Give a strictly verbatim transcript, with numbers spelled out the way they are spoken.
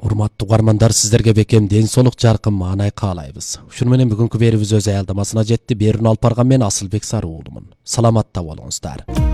Урматтуу угармандар, сиздерге бекем ден соолук, жаркын маанай каалайбыз. Ушуну менен бүгүнкү берүүбүз өз аялдамасына жетти. Берүүнү алып барган мен Асылбек Сарыуулумун. Саламатта болуңуздар.